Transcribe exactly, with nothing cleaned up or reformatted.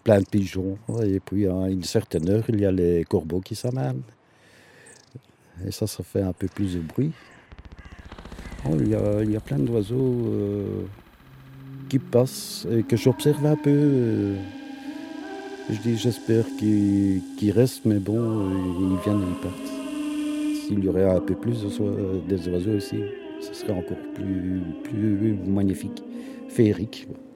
plein de pigeons. Et puis à une certaine heure, il y a les corbeaux qui s'amènent. Et ça, ça fait un peu plus de bruit. Oh, il, y a, il y a plein d'oiseaux euh, qui passent et que j'observe un peu. euh, je dis, j'espère qu'ils qu'ils restent, mais bon, euh, ils viennent et ils partent. S'il y aurait un peu plus de so- des oiseaux aussi, ce serait encore plus, plus magnifique, féerique.